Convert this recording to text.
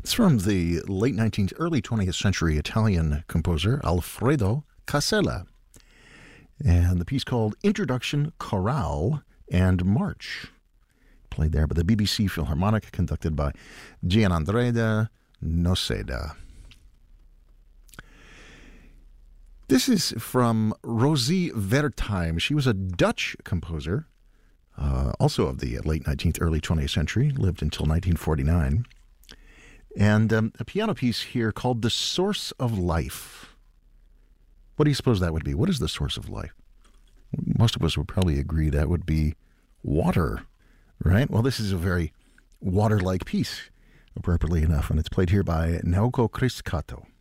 It's from the late 19th, early 20th century Italian composer Alfredo Casella. And the piece called Introduction, Chorale, and March. Played there by the BBC Philharmonic, conducted by Gianandrea Noseda. This is from Rosie Wertheim. She was a Dutch composer, also of the late 19th, early 20th century, lived until 1949. And a piano piece here called The Source of Life. What do you suppose that would be? What is the source of life? Most of us would probably agree that would be water, right? Well, this is a very water-like piece, appropriately enough, and it's played here by Naoko Kriskato.